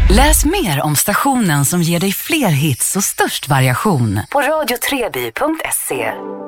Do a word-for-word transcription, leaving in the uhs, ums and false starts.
Läs mer om stationen som ger dig fler hits och störst variation på radio treby punkt se.